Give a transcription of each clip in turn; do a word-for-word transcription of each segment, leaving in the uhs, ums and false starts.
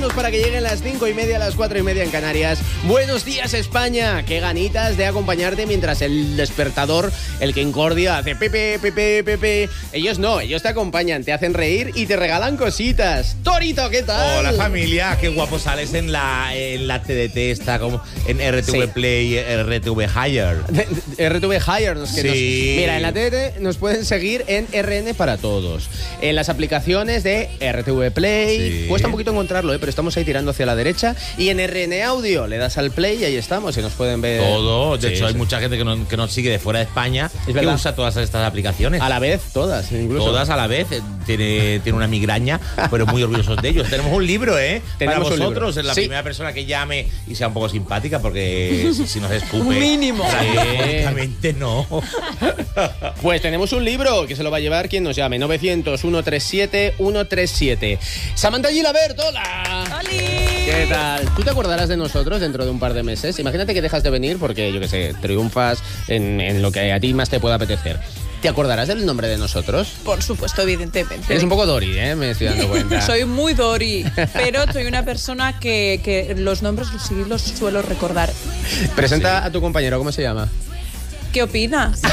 Para que lleguen las cinco y media, las cuatro y media en Canarias. Buenos días, España. Qué ganitas de acompañarte mientras el despertador, el que incordia, hace pepe, pepe, pepe. Ellos no, ellos te acompañan, te hacen reír y te regalan cositas. Torito, ¿qué tal? Hola, familia. Qué guapo sales en la, en la T D T, está como en R T V sí. Play, R T V Higher. R T V Higher. Nos, que sí. nos, mira, en la T D T nos pueden seguir en R N para todos. En las aplicaciones de R T V Play. Sí. Cuesta un poquito encontrarlo, ¿eh? Pero estamos ahí tirando hacia la derecha. Y en R N Audio le das al play y ahí estamos y nos pueden ver todo. De sí, hecho, sí. hay mucha gente que, no, que nos sigue de fuera de España es que usa todas estas aplicaciones. A la vez, todas, incluso. Todas a la vez. Tiene, tiene una migraña, pero muy orgullosos de ellos. Tenemos un libro, ¿eh? Tenemos Para vosotros, es la sí. primera persona que llame y sea un poco simpática, porque si, si nos escupe. Mínimo. Prácticamente no. Pues tenemos un libro que se lo va a llevar quien nos llame. novecientos, ciento treinta y siete, ciento treinta y siete. Samantha Gilabert, hola. ¡Holi! ¿Qué tal? ¿Tú te acordarás de nosotros dentro de un par de meses? Imagínate que dejas de venir porque, yo qué sé, triunfas en, en lo que a ti más te pueda apetecer. ¿Te acordarás del nombre de nosotros? Por supuesto, evidentemente. Eres un poco Dori, ¿eh? Me estoy dando cuenta. Soy muy Dori, pero soy una persona que, que los nombres sí los suelo recordar. Presenta sí. a tu compañero, ¿cómo se llama? ¿Qué opinas?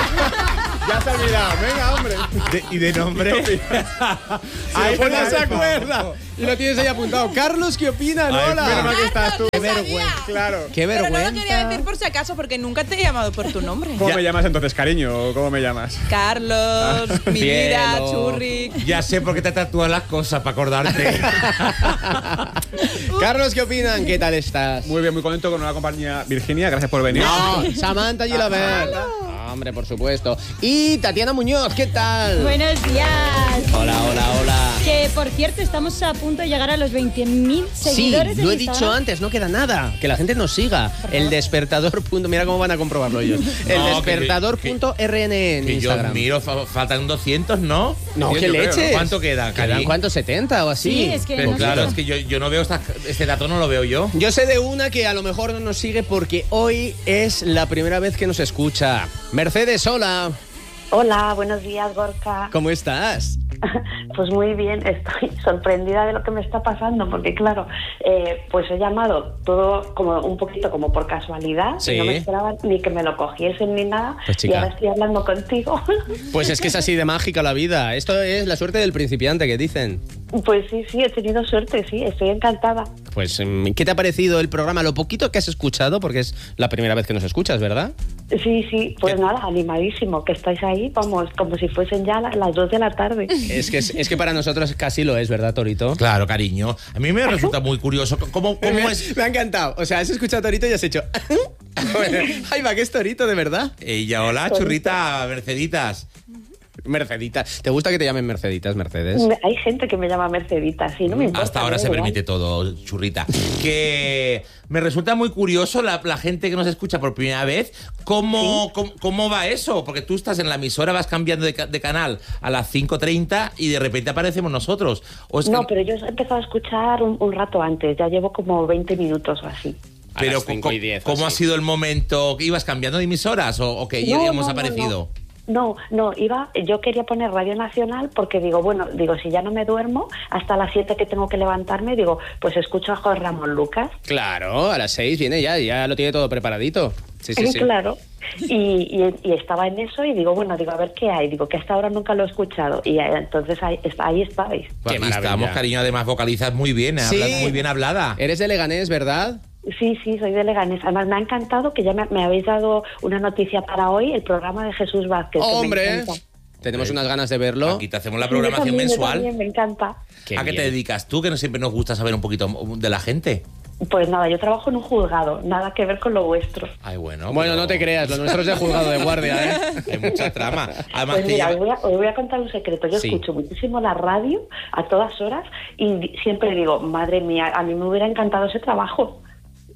Ya se ha olvidado, venga, hombre. De, ¿Y de nombre? Ahí no se acuerda. Y lo tienes ahí apuntado. Carlos, ¿qué opinan? Ay, Hola. Carlos, que estás tú. no Qué sabía. vergüenza. Claro. Qué Pero vergüenza. no lo quería decir por si acaso, porque nunca te he llamado por tu nombre. ¿Cómo Ya. me llamas entonces, cariño? ¿Cómo me llamas? Carlos, mi vida, Cielo. churri. Ya sé por qué te tatúas las cosas, para acordarte. Carlos, ¿qué opinan? ¿Qué tal estás? Muy bien, muy contento con una compañía. Virginia, gracias por venir. No, Samantha Gilabert. Ah, hombre, por supuesto. Y Tatiana Muñoz, ¿qué tal? Buenos días. Hola, hola, hola. Que, por cierto, estamos a punto de llegar a los veinte mil seguidores. Sí, lo he en dicho Instagram. antes, no queda nada. Que la gente nos siga. El despertador. Punto, mira cómo van a comprobarlo ellos. El No, despertador que- punto R N en Que yo Instagram. miro, fa- faltan doscientos, ¿no? No, Yo qué creo, leches. ¿no? ¿Cuánto queda, ¿Quedan Cari? cuánto? ¿setenta o así? Sí, es que Pero no claro, sé. es que yo, yo no veo esta, este dato, no lo veo yo. Yo sé de una que a lo mejor no nos sigue porque hoy es la primera vez que nos escucha. Mercedes, hola. Hola, buenos días, Gorka. ¿Cómo estás? Pues muy bien, estoy sorprendida de lo que me está pasando, porque claro, eh, pues he llamado todo como un poquito como por casualidad, Sí. y no me esperaba ni que me lo cogiesen ni nada, Pues, chica. y ahora estoy hablando contigo. Pues es que es así de mágica la vida. Esto es la suerte del principiante que dicen. Pues sí, sí, he tenido suerte, sí, estoy encantada. Pues, ¿qué te ha parecido el programa? Lo poquito que has escuchado, porque es la primera vez que nos escuchas, ¿verdad? Sí, sí, pues ¿Qué? nada, animadísimo, que estáis ahí, vamos, como si fuesen ya la- las dos de la tarde. Es que, es, es que para nosotros casi lo es, ¿verdad, Torito? Claro, cariño. A mí me resulta muy curioso cómo, cómo me, es... me ha encantado. O sea, has escuchado a Torito y has hecho... Ay, va, que es Torito, de verdad. Ella, hola, churrita, Merceditas. Mercedita. ¿Te gusta que te llamen Merceditas, Mercedes? Me- Hay gente que me llama Mercedita, sí, no me importa. Hasta ahora me da se igual. permite todo, churrita. Que me resulta muy curioso la, la gente que nos escucha por primera vez. ¿Cómo, cómo, cómo va eso? Porque tú estás en la emisora, vas cambiando de, ca- de canal a las cinco treinta y de repente aparecemos nosotros. ¿O es que- No, pero yo he empezado a escuchar un, un rato antes, ya llevo como veinte minutos o así. A pero las cinco ¿cómo, y diez, ¿cómo ha así. sido el momento? ¿Que ibas cambiando de emisoras o, o que ya No, hemos no, no, aparecido? No, no, iba, yo quería poner Radio Nacional porque digo, bueno, digo, si ya no me duermo, hasta las siete que tengo que levantarme, digo, pues escucho a Jorge Ramón Lucas. Claro, a las seis viene ya, ya lo tiene todo preparadito. Sí, sí, sí. Claro. Y, y, y estaba en eso y digo, bueno, digo, a ver qué hay. Digo, que hasta ahora nunca lo he escuchado. Y eh, entonces ahí, está- ahí estáis. Pues Qué aquí estamos, maravilla. cariño, además vocalizas muy bien, Sí. hablas muy bien hablada. Eres de Leganés, ¿verdad? Sí, sí, soy de Leganés. Además, me ha encantado que ya me, me habéis dado una noticia para hoy, el programa de Jesús Vázquez. que me ¡Hombre! encanta. Tenemos Sí. unas ganas de verlo. Aquí te hacemos la Sí, yo programación también, yo mensual. también, me encanta. Qué ¿A qué te bien. dedicas tú? Que no siempre nos gusta saber un poquito de la gente. Pues nada, yo trabajo en un juzgado, nada que ver con lo vuestro. Ay, bueno. Bueno, pero no te creas, lo nuestro es de juzgado de guardia, ¿eh? Hay mucha trama. Además, Pues te mira, lleva- os voy, a, os voy a contar un secreto. Yo Sí. escucho muchísimo la radio a todas horas y di- siempre digo, madre mía, a mí me hubiera encantado ese trabajo.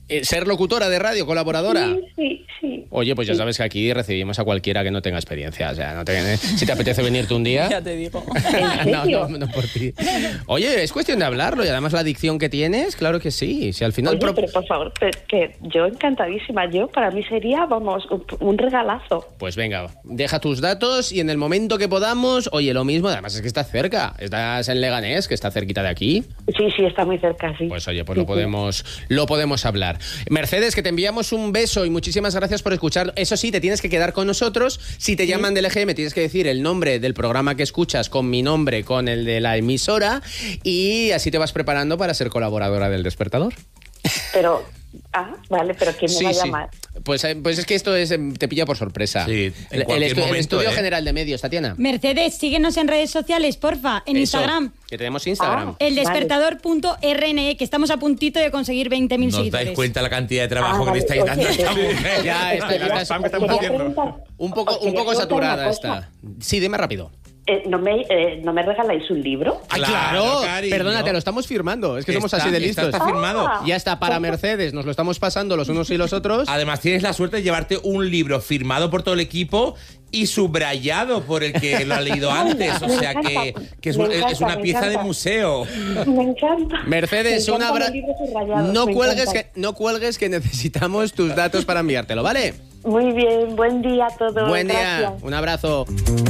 Eh, ¿Ser locutora de radio, colaboradora? Sí, sí, sí. Oye, pues ya Sí. sabes que aquí recibimos a cualquiera que no tenga experiencia. O sea, no te- si te apetece venirte un día... Ya te digo. ¿En no, serio? no, no por ti. Oye, es cuestión de hablarlo y además la adicción que tienes, claro que sí. Si al final... Oye, pro- pero por favor, pero que yo encantadísima. Yo, para mí sería, vamos, un, un regalazo. Pues venga, deja tus datos y en el momento que podamos, oye, lo mismo, además es que estás cerca. Estás en Leganés, que está cerquita de aquí. Sí, sí, está muy cerca, sí. Pues oye, pues Sí, lo sí. podemos, lo podemos hablar. Mercedes, que te enviamos un beso y muchísimas gracias por escuchar. Eso sí, te tienes que quedar con nosotros. Si te llaman del E G M, tienes que decir el nombre del programa que escuchas con mi nombre, con el de la emisora, y así te vas preparando para ser colaboradora del Despertador. Pero, ah, vale, pero ¿quién me va a llamar? Pues, eh, pues es que esto es, eh, te pilla por sorpresa. Sí, en el, el cualquier estu- el momento, Estudio ¿eh? General de Medios, Tatiana. Mercedes, síguenos en redes sociales, porfa, en Eso, Instagram. que tenemos Instagram. Ah. El despertador punto R N E, que estamos a puntito de conseguir veinte mil ¿Nos dais seguidores. cuenta la cantidad de trabajo Ah, que le estáis vale, dando a esta oye, mujer? Ya, Ah, estoy- el estás spam que estamos Quería haciendo. preguntar- un poco, os un quería poco preguntar saturada una cosa. está. Sí, dime rápido. Eh, ¿no, me, eh, ¿No me regaláis un libro? ¡Ay, Claro, claro! cariño. Perdona, te lo estamos firmando. Es que somos Está- así de está- listos. está firmado. Ah. Ya está, para Mercedes. Nos lo estamos pasando los unos y los otros. Además, tienes la suerte de llevarte un libro firmado por todo el equipo y subrayado por el que lo ha leído antes. O Me sea encanta, que, que es, me un- es encanta, una me pieza de encanta. museo. Me encanta. Mercedes, Me un encantan abrazo. los libros subrayados, No me cuelgues, encantan. que, no cuelgues que necesitamos tus datos para enviártelo, ¿vale? Muy bien, buen día a todos. Buen día, Gracias. un abrazo.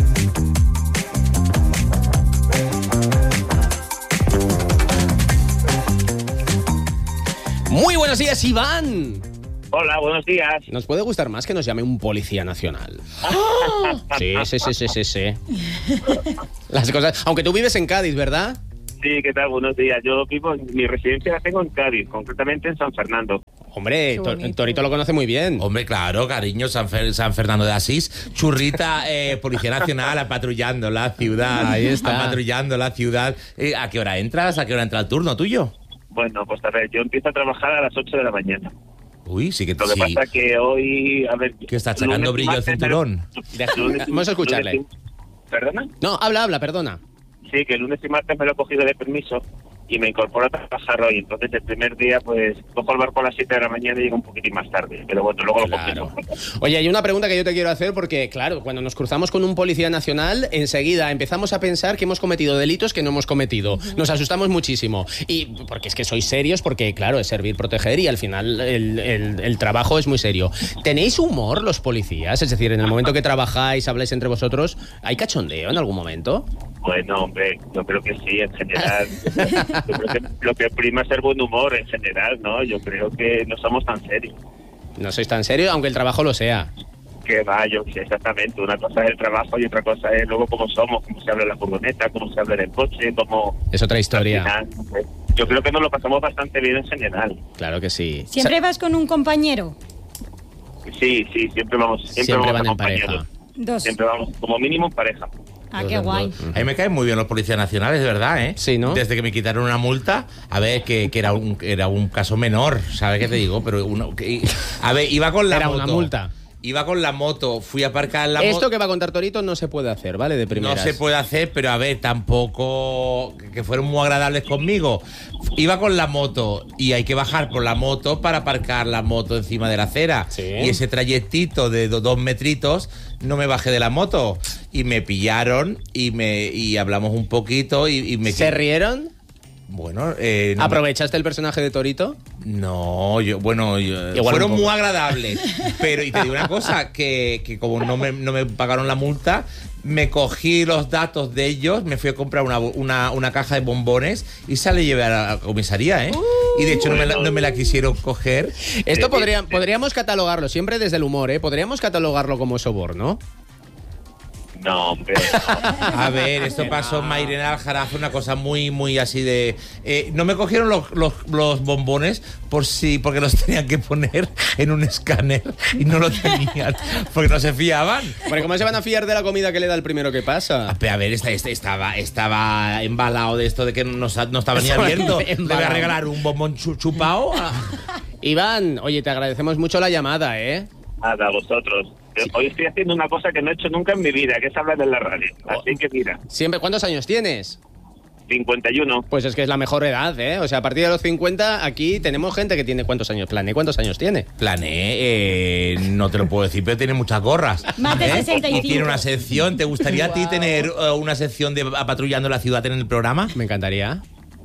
Muy buenos días, Iván. Hola, buenos días. Nos puede gustar más que nos llame un policía nacional. Sí, sí, sí, sí, sí, sí. Las cosas. Aunque tú vives en Cádiz, ¿verdad? Sí, ¿qué tal? Buenos días. Yo vivo, mi residencia la tengo en Cádiz, concretamente en San Fernando. Hombre, Qué Tor- bonito. Torito lo conoce muy bien. Hombre, claro, cariño, San, Fer- San Fernando de Asís. Churrita, eh, Policía Nacional, apatrullando la ciudad. Ahí está. Apatrullando la ciudad. Eh, ¿A qué hora entras? ¿A qué hora entra el turno tuyo? Bueno, pues a ver, yo empiezo a trabajar a las ocho de la mañana. Uy, sí que Lo que sí. pasa que hoy, a ver... Que está sacando lunes y brillo al martes, cinturón. Deja- lunes y- vamos a escucharle. lunes y- ¿Perdona? No, habla, habla, perdona. Sí, que el lunes y martes me lo he cogido de permiso y me incorporo a trabajar hoy. Entonces el primer día, pues, cojo el barco a las siete de la mañana y llego un poquitín más tarde. Pero bueno, luego Claro. lo confirmo. Oye, hay una pregunta que yo te quiero hacer porque, claro, cuando nos cruzamos con un policía nacional, enseguida empezamos a pensar que hemos cometido delitos que no hemos cometido. Nos asustamos muchísimo. Y porque es que sois serios, porque, claro, es servir, proteger y al final el, el- el trabajo es muy serio. ¿Tenéis humor los policías? Es decir, en el momento que trabajáis, habláis entre vosotros, ¿hay cachondeo en algún momento? Bueno, hombre, yo creo que sí, en general. Yo creo que lo que prima es el buen humor en general, ¿no? Yo creo que no somos tan serios. No sois tan serios, aunque el trabajo lo sea. Que va, yo sé exactamente. Una cosa es el trabajo y otra cosa es luego cómo somos, cómo se habla en la furgoneta, cómo se habla en el coche, cómo... Es otra historia. Al final, no sé. Yo creo que nos lo pasamos bastante bien en general. Claro que sí. ¿Siempre vas con un compañero? Sí, sí, siempre vamos, siempre, Siempre vamos van en acompañados. pareja. Dos. Siempre vamos, como mínimo en pareja. Ah, Dos qué en guay. dos. A mí me caen muy bien los policías nacionales, de verdad, ¿eh? Sí, ¿no? Desde que me quitaron una multa, a ver, que, que era, un, era un caso menor, ¿sabes qué te digo? Pero uno, que- a ver, iba con la Era moto. una multa. Iba con la moto, fui a aparcar la Esto moto. que va a contar Torito no se puede hacer, ¿vale? De No primeras. se puede hacer, pero a ver, tampoco que fueron muy agradables conmigo. Iba con la moto y hay que bajar por la moto para aparcar la moto encima de la acera. Sí. Y ese trayectito de do- dos metritos no me bajé de la moto y me pillaron y me y hablamos un poquito y, y me ¿Se rieron? bueno, eh, no, ¿Aprovechaste el personaje de Torito? no, yo, bueno, yo- Igual fueron un poco. muy agradables. Pero, y te digo una cosa, que, que como no me, no me pagaron la multa, me cogí los datos de ellos, me fui a comprar una, una, una caja de bombones y se la llevé a la comisaría, ¿eh? y de hecho no me, la, no me la quisieron coger. Esto Sí, podría, sí. podríamos catalogarlo, siempre desde el humor, ¿eh? Podríamos catalogarlo como soborno. No, hombre. A ver, esto pasó en Mairena Aljarafe, una cosa muy, muy así de... eh, no me cogieron los, los, los bombones por si, porque los tenían que poner en un escáner y no lo tenían, porque no se fiaban. Porque ¿cómo se van a fiar de la comida que le da el primero que pasa? A ver, esta, esta- estaba, estaba embalado de esto de que no, sa- no estaba ni abierto. Le voy a Embalado. regalar un bombón chu- chupao. Iván, oye, te agradecemos mucho la llamada, ¿eh? Nada, vosotros. Hoy estoy haciendo una cosa que no he hecho nunca en mi vida, que es hablar en la radio. Oh. Así que mira, Siempre, ¿cuántos años tienes? cincuenta y uno. Pues es que es la mejor edad, ¿eh? O sea, a partir de los cincuenta, aquí tenemos gente que tiene... ¿Cuántos años? Plané, ¿cuántos años tiene? Plané, eh, no te lo puedo decir, pero tiene muchas gorras. Más de sesenta y cinco. Y tiene una sección. ¿Te gustaría a ti tener uh, una sección de a patrullando la ciudad en el programa? Me encantaría.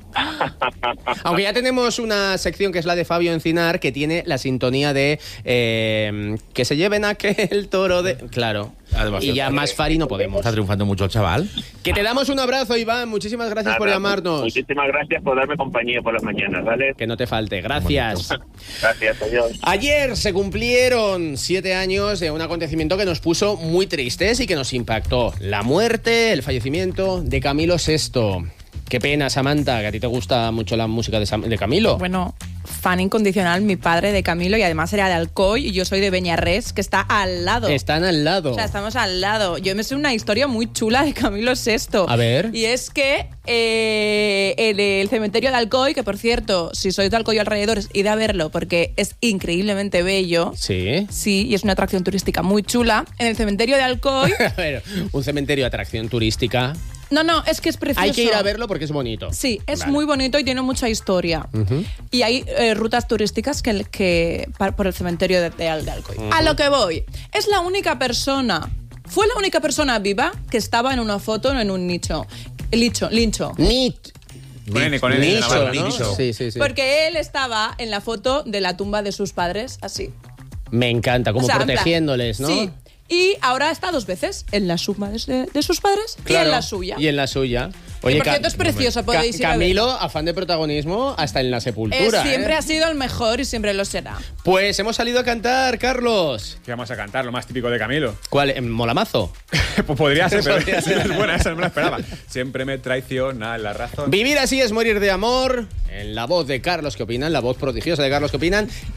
Aunque ya tenemos una sección que es la de Fabio Encinar, que tiene la sintonía de eh, que se lleven aquel toro de... Claro. Además, y ya más Fari no podemos. Está triunfando mucho el chaval. Que te damos un abrazo, Iván. Muchísimas gracias Nada, por llamarnos. Muchísimas gracias por darme compañía por las mañanas, ¿vale? Que no te falte. Gracias. Gracias, adiós. Ayer se cumplieron siete años de un acontecimiento que nos puso muy tristes y que nos impactó. La muerte, el fallecimiento de Camilo sexto. Qué pena, Samantha, que a ti te gusta mucho la música de, Sam- de Camilo. Bueno, fan incondicional, mi padre de Camilo, y además era de Alcoy y yo soy de Beñarrés, que está al lado. Están al lado. O sea, estamos al lado. Yo me sé una historia muy chula de Camilo sexto. A ver. Y es que eh, el, el cementerio de Alcoy, que por cierto, si sois de Alcoy o alrededores, id a verlo porque es increíblemente bello. Sí. Sí, y es una atracción turística muy chula. En el cementerio de Alcoy... A ver, un cementerio de atracción turística. No, no, es que es precioso. Hay que ir a verlo porque es bonito. Sí, es Vale. muy bonito y tiene mucha historia. Uh-huh. Y hay eh, rutas turísticas que, que pa- por el cementerio de, de, Al- de Alcoy. Uh-huh. A lo que voy. Es la única persona, fue la única persona viva que estaba en una foto en un nicho. Licho, lincho. Nit. Con N, con N. Nicho, Navarra, ¿no? Nicho. Sí, sí, sí. Porque él estaba en la foto de la tumba de sus padres, así. Me encanta, como O sea, en plan, protegiéndoles, ¿no? Sí. Y ahora está dos veces, en la suma de, de sus padres Claro, y en la suya. Y en la suya. Y por Ca- cierto es precioso, podéis ir a Camilo, afán de protagonismo hasta en la Eh, sepultura. siempre ¿eh? ha sido el mejor y siempre lo será. Pues hemos salido a cantar, Carlos. ¿Qué vamos a cantar? Lo más típico de Camilo. ¿Cuál? Eh, ¿Molamazo? Pues podría ser, pero Podría ser. es buena, esa no me la esperaba. Siempre me traiciona la razón. Vivir así es morir de amor. En la voz de Carlos, ¿qué opinan? La voz prodigiosa de Carlos, ¿qué opinan?